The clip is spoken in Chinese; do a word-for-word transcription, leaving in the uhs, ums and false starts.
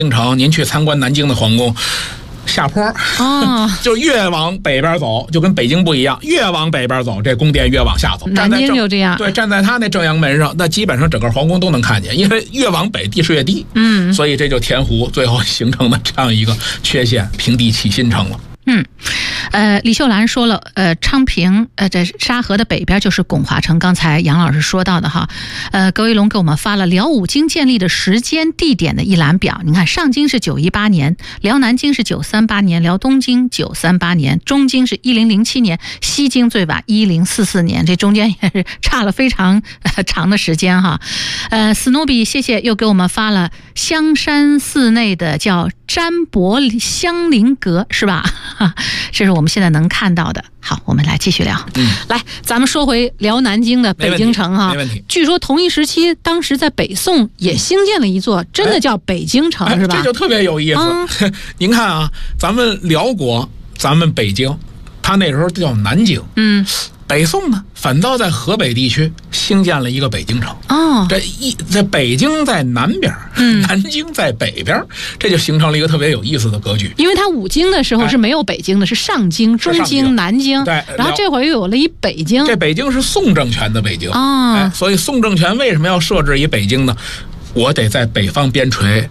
京城，您去参观南京的皇宫，下坡哦， 就越往北边走，就跟北京不一样，越往北边走，这宫殿越往下走。 南京就这样， 对，站在他那正阳门上，那基本上整个皇宫都能看见，因为越往北地势越低， 嗯， 所以这就填湖最后形成的这样一个缺陷，平地起新城了。 嗯，呃，李秀兰说了，呃，昌平，呃，这沙河的北边就是巩华城，刚才杨老师说到的哈，呃，葛维龙给我们发了辽武京建立的时间、地点的一览表。你看，上京是九一八年，辽南京是九三八年，辽东京九三八年，中京是一零零七年，西京最晚一零四四年，这中间也是差了非常、呃、长的时间哈。呃，史努比，谢谢，又给我们发了香山寺内的叫占伯香林阁，是吧？这是我们现在能看到的。好，我们来继续聊。 嗯， 来，咱们说回辽南京的北京城哈， 没问题。 据说同一时期，当时在北宋也兴建了一座，真的叫北京城， 哎、 是吧？ 这就特别有意思。嗯、您看啊，咱们辽国，咱们北京，它那时候叫南京。 嗯。 北宋呢，反倒在河北地区兴建了一个北京城。 哦， 这一在北京在南边，嗯，南京在北边，这就形成了一个特别有意思的格局。 因为它五京的时候是没有北京的，哎、是上京、中京、南京， 对， 然后这会儿又有了一北京。 这北京是宋政权的北京。 哦， 哎，所以宋政权为什么要设置一北京呢？我得在北方边陲